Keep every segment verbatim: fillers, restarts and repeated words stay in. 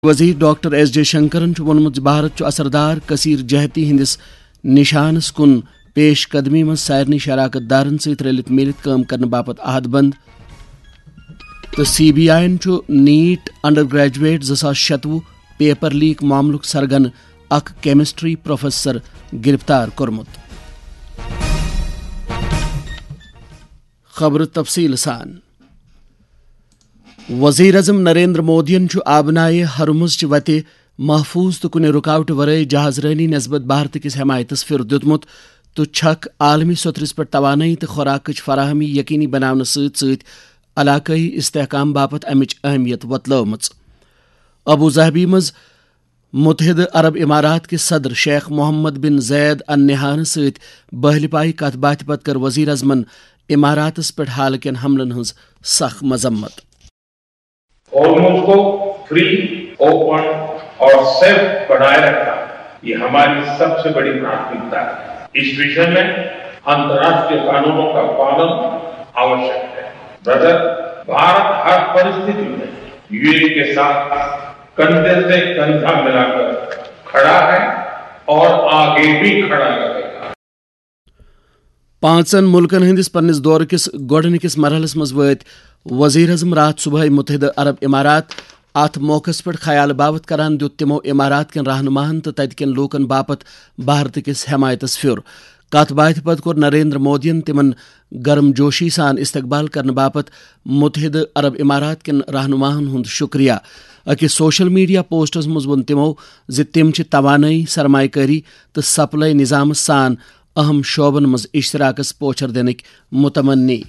وزیر doctor S J شنکرن وونمت Bharat اثردار کثیر جہتی ہندس نشانس کن پیش قدمی من سارنی شراکت دارن ست رلت ملت کام کرنے باپت عہد بند تو سی بی آئی net under graduate زاس شتوہ paper leak معاملک سرگن اخ کیمسٹری پروفیسر گرفتار کورمت. خبر تفصیل سان. وزیر اعظم نریندر مودین آبنائے ہرمز چہ وتہ محفوظ تو کن رکاوٹ ورائے جہاز رانی نسبت بھارت کس حمایتس پھر دیتمت تو چھک عالمی سترس پہ توانائی تو خوراک فراہمی یقینی بنانے ست ست علاقائی استحکام باپت امچ اہمیت وتلومت. ابو ظہبی مز متحدہ عرب امارات کے صدر شیخ محمد بن زید ال نہیان ست بہل پائی کت بات پتہ کر وزیر اعظمن اماراتس پہ حال کن حملن ہز سخ مذمت. ہارمونز کو فری، اوپن اور سیف بنائے رکھنا یہ ہماری سب سے بڑی پراتھمکتا ہے. اس وشن میں انترراشٹریہ قانونوں کا پالن آوشک ہے. برادر، بھارت ہر پرستھتی میں یو اے کے ساتھ کندھے سے کندھا ملا کر کھڑا ہے اور آگے بھی کھڑا رہے گا. پانچن ملکن ہندس پنس دور کس گوڈنکس مرحلس مز وات وزیر اعظم رات صبح متحدہ عرب امارات. ات موقع پہ خیال باوت کران دیت تمو امارات کن رہنماہن تو تت کن لوکن باپت بھارت کس حمایتس پھر. کت بات پتہ کور نریندر مودین تمن گرم جوشی سان استقبال کرنے باپت متحدہ عرب امارات کن رہنماہن ہند شکریہ. اکس سوشل میڈیا پوسٹس مز ون تمو ز تم چھ توانائی، سرمایہ کاری تو سپلائی نظام سان اہم شعبن مز اشتراکس پوچھر دینک متمنی.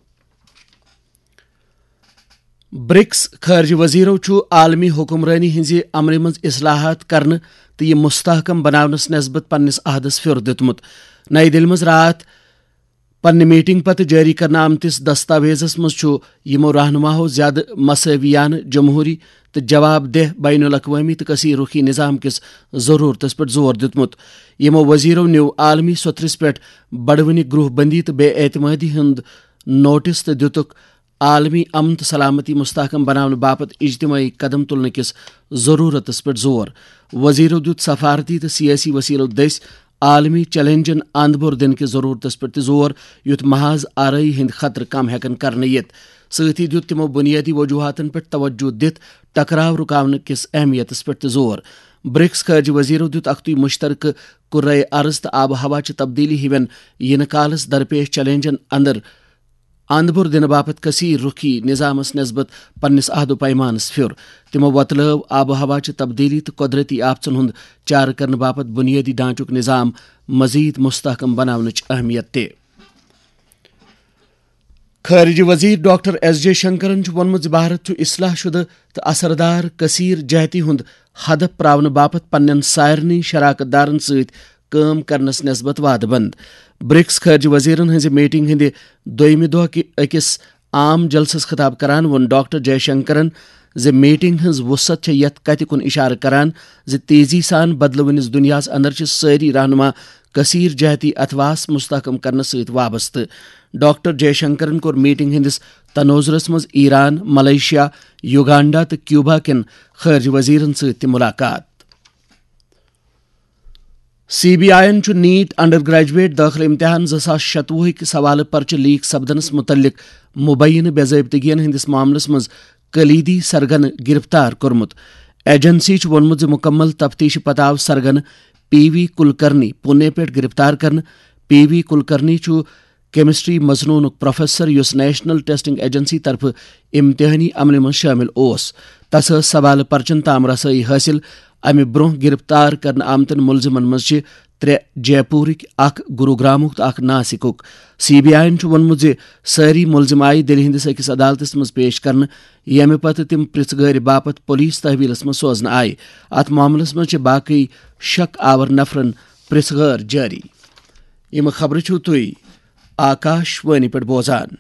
برکس خارجہ وزیرو عالمی حکمرانی ہز عمل مز اصلاحات کرنے تو یہ مستحکم بناونس نسبت پنس عہدس پھر دیتمت. نئی دہلی مز رات پنہ میٹنگ پتہ جاری کرنے آمتس دستاویزس مز یمو رہنماہو زیادہ مساویانہ، جمہوری تو جواب دہ بین الاقوامی تو کثیر رخی نظام کس ضرورتس پہ زور دیتمت. یمو وزیرو نیو عالمی سترس پہ بڑونی گروہ بندی تو بے اعتمادی ہند نوٹس تو دتک عالمی امن تو سلامتی مستحکم بنانے باپت اجتماعی قدم تلنے کس ضرورتس پہ زور. وزیرو دیت سفارتی تو سیاسی وسیلو دس عالمی چیلنجن اند بور دن کی ضرورتس پہ زور یت محاذ آرائی ہند خطر کم ہیکن کرنے یت. سۭتی دیت تمو بنیادی وجوہاتن پہ توجہ دت ٹکراو رکاون کس اہمیتس پہ زور. برکس خارجہ وزیرو دیت اختوی مشترکہ کرۂ ارض تو آب و ہوا چہ تبدیلی ہون ینہ کالس درپیش چیلنجن اندر اند بور دن باپت کثیر رخی نظامس نسبت پنس عہد و پیمانس پھر. تمو وتلو آب و ہوا چہ تبدیلی تو قدرتی آفژن ہند چارہ کرنے باپت بنیادی ڈھانچک نظام مزید مستحکم بناونچ اہمیت تہ. خارجہ وزیر ڈاکٹر ایس جے شنکرن وونمت بھارت اصلاح شدہ تو اثردار کثیر جہتی ہند ہدف پراون باپت پنن سارنی شراکت دارن ست کام کرنس نسبت وعدہ بند. برکس خارجہ وزیرن ہز میٹنگ ہند دویمہ دہ اکس عام جلسس خطاب کران ون ڈاکٹر جے شنکرن ز میٹنگ ہز وسعت یت کتہ کن اشارہ کران ز تیزی سان بدلونس دنیاس اندر چھ ساری رہنما کثیر جہتی اتواس مستحکم کرنے ست وابستہ. ڈاکٹر جے شنکرن کور میٹنگ ہندس تنوزرس مز ایران، ملیشیا، یوگانڈا تو کیوبا کن خارجہ وزیرن ست ملاقات. سی بی آئی چھ نیٹ انڈر گریجویٹ داخلہ امتحان زاس شتوہ سوال پرچہ لیک سپدنس متعلق مبینہ بے ضابطگین ہندس معاملس مز کلیدی سرگن گرفتار کورمت. ایجنسی چھ وونمت ز مکمل تفتیش پتہ آو سرگن پی وی کلکرنی پونے پہ گرفتار کرنے. پی وی کلکرنی چھ کیمسٹری مضنون پروفیسر یس نیشنل ٹیسٹنگ ایجنسی طرف امتحانی عمل من شامل اوس. تس سوال پرچن تام رسائی حاصل. امہ برہ گرفتار کرنے آمتن ملزمن مز ترے جے پورک، اخ گروگرامک تو اخ ناسکک. سی بی آئی وونمت ز ساری ملزم آئی دلہ ہندس اکس عدالتس مز پیش کرنے یمہ پتہ تم پرژھ گار باپت پولیس تحویلس مز سوزنہ آئی. ات معاملس مز باقی شک آور نفرن پرژھ گار جاری. یم خبر چھو تھی آکاش وانی پہ بوزان.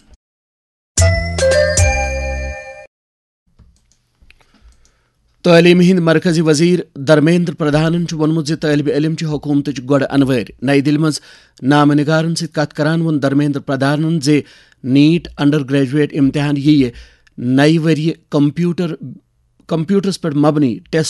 تعلیم ہند مرکزی وزیر دھرمیندر پردھانن وونمت ز طالب علم چھ حکومت گوڑ انوار. نئی دہلی مز نامہ نگارن ست کت کران وون دھرمیندر پردھانن ز نیٹ انڈر گریجویٹ امتحان یہ نئی وری کمپیوٹر کمپیوٹرس پہ مبنی ٹیسٹ